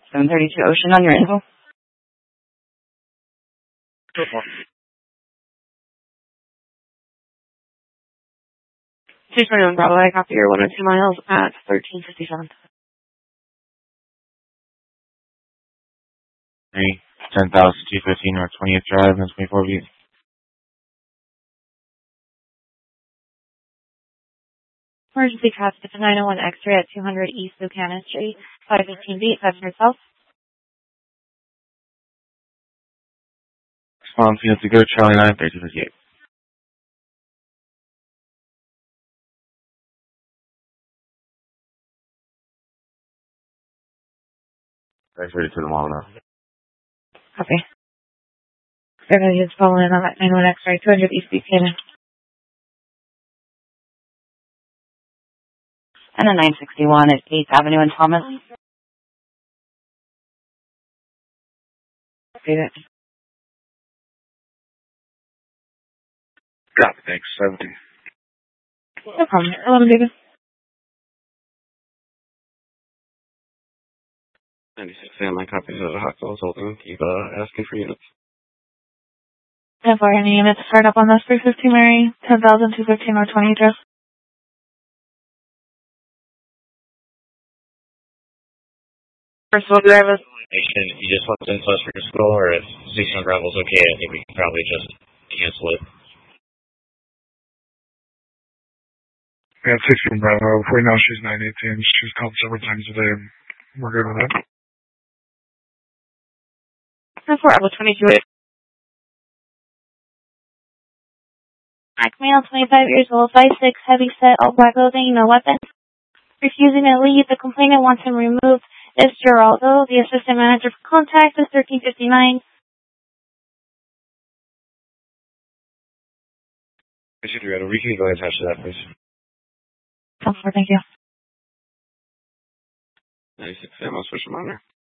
732 Ocean on your info. 221 Bravo, I copy your 102 miles at 1357. 10,215 North 20th Drive, and 24 feet. Emergency traffic to 901 X-ray at 200 East Buchanan Street, 515 feet, 500 south. Response unit to go, Charlie 9, 1358. That's ready to the mall now. Copy. Just following on that 901 X-ray, 200 East Buchanan. And a 961 at 8th Avenue in Thomas. See that? Got it, thanks. 70. No problem. 11, baby. 96 Sam, my copies of the hospital holding. Keep asking for units. And for any units, start up on this 350 Mary, 10,215 or 20 address. First of all, do I have a... You just want to influence for your school, or if 600 Gravel's okay, I think we can probably just cancel it. We have 16 Bravo. Right now she's 918. She's called several times a day. We're good with that. And for Bravo 22. Black male, 25 years old, 5'6", heavy set, all black clothing, no weapons. Refusing to leave, the complainant wants him removed. Is Geraldo, the assistant manager for contact, is 1359. Mr. Dorado, we can go ahead and attach to that, please. Thank you. 96 Sam, I'll switch them on there.